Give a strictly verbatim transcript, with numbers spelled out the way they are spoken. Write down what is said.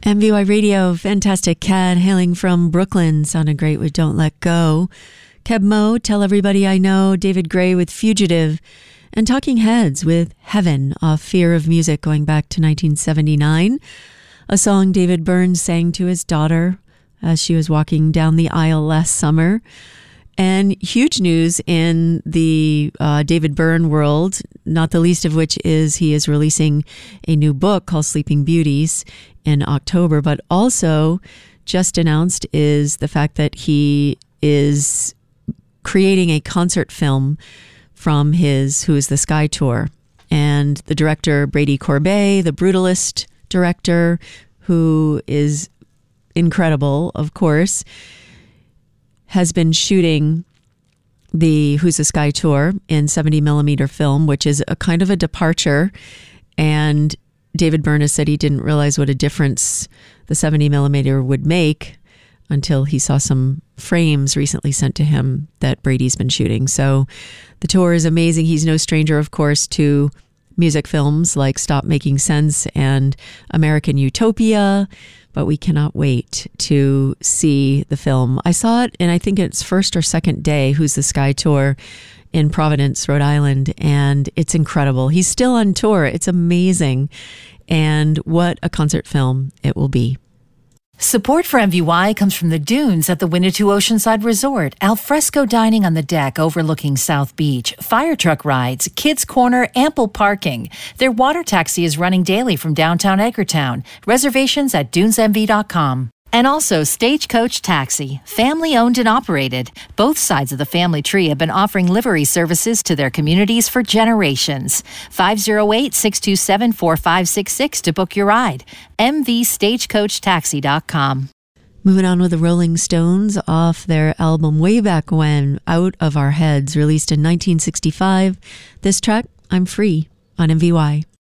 M V Y Radio, fantastic cat hailing from Brooklyn. Sounded great with Don't Let Go. Keb Mo, Tell Everybody I Know. David Gray with Fugitive. And Talking Heads with Heaven off Fear of Music going back to nineteen seventy-nine. A song David Byrne sang to his daughter as she was walking down the aisle last summer. And huge news in the uh, David Byrne world, not the least of which is he is releasing a new book called Sleeping Beauties in October, but also just announced is the fact that he is creating a concert film from his Who is the Sky tour. And the director, Brady Corbet, the Brutalist director, who is incredible, of course, has been shooting the Who's the Sky tour in seventy millimeter film, which is a kind of a departure. And David Byrne has said he didn't realize what a difference the seventy millimeter would make until he saw some frames recently sent to him that Brady's been shooting. So the tour is amazing. He's no stranger, of course, to music films like Stop Making Sense and American Utopia, but we cannot wait to see the film. I saw it in, I think it's first or second day, Who's the Sky tour in Providence, Rhode Island, and it's incredible. He's still on tour. It's amazing. And what a concert film it will be. Support for M V Y comes from the dunes at the Winnetou Oceanside Resort, alfresco dining on the deck overlooking South Beach, fire truck rides, kids' corner, ample parking. Their water taxi is running daily from downtown Edgartown. Reservations at dunes m v dot com. And also Stagecoach Taxi, family-owned and operated. Both sides of the family tree have been offering livery services to their communities for generations. five oh eight, six two seven, four five six six to book your ride. m v stagecoach taxi dot com. Moving on with the Rolling Stones off their album Way Back When, Out of Our Heads, released in nineteen sixty-five. This track, I'm Free, on M V Y.